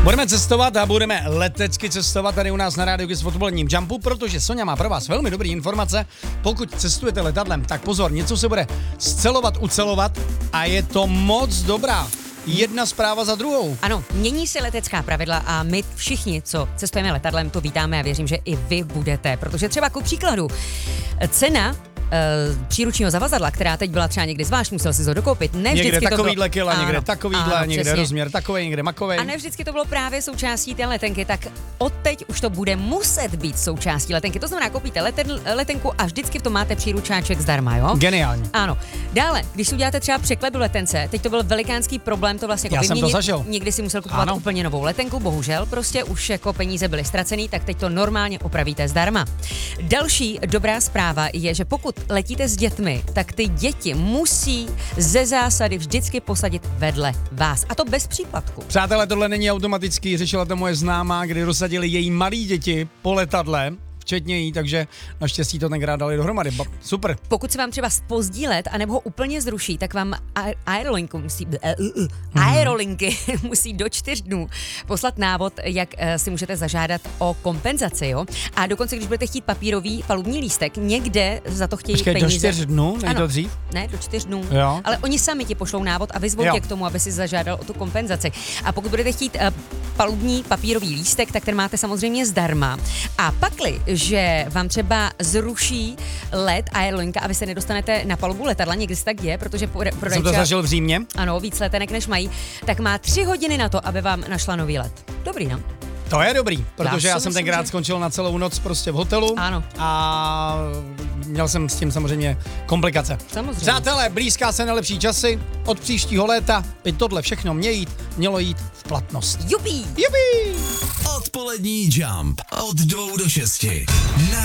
Budeme cestovat a budeme letecky cestovat tady u nás na Rádiu Kiss v odpoledním Jumpu, protože Sonja má pro vás velmi dobrý informace. Pokud cestujete letadlem, tak pozor, něco se bude scelovat, ucelovat a je to moc dobrá. Jedna zpráva za druhou. Ano, mění se letecká pravidla a my všichni, co cestujeme letadlem, to vítáme a věřím, že i vy budete, protože třeba ku příkladu cena příručního zavazadla, která teď byla třeba někdy zvlášť, musel si to dokoupit. Ne někde vždycky takovýhle to kila, někde takovýhle, ano, někde přesně. rozměr takovej, někde makovej. A ne vždycky to bylo právě součástí té letenky, tak odteď už to bude muset být součástí letenky. To znamená, koupíte letenku a vždycky v tom máte příručáček zdarma, jo? Geniální. Ano. Dále, když si uděláte třeba překlep do letence, teď to byl velikánský problém to vlastně jako Já jsem to zažil. Někdy si musel kupovat úplně novou letenku, bohužel, prostě už jako peníze byly ztracený, tak teď to normálně opravíte zdarma. Další dobrá zpráva je, že pokud letíte s dětmi, tak ty děti musí ze zásady vždycky posadit vedle vás. A to bez příplatku. Přátelé, tohle není automatický, řešila to moje známá, kdy rozsadili její malí děti po letadle, včetně jí, takže naštěstí to tenkrát dali dohromady. Super. Pokud se vám třeba zpozdí let, anebo ho úplně zruší, tak vám aerolinky musí do 4 dnů poslat návod, jak si můžete zažádat o kompenzaci, jo? A dokonce, když budete chtít papírový palubní lístek, někde za to chtějí peníze. Do 4 dnů, není to dřív? Ne, do 4 dnů. Jo. Ale oni sami ti pošlou návod a vyzvou tě k tomu, aby si zažádal o tu kompenzaci. A pokud budete chtít palubní papírový lístek, tak ten máte samozřejmě zdarma. A pakli, že vám třeba zruší let aerolinka a vy se nedostanete na palubu letadla, někdy se tak děje, protože prodejča... Jsem to zažil v Římě. Ano, víc letenek než mají, tak má 3 hodiny na to, aby vám našla nový let. Dobrý, no? To je dobrý, protože já jsem myslím, tenkrát že... skončil na celou noc prostě v hotelu. Ano. A měl jsem s tím samozřejmě komplikace. Samozřejmě. Přátelé, blízká se nejlepší časy. Od příštího léta by tohle všechno mělo jít v platnost. Jupi! Jupi! Odpolední Jump od 2 do 6.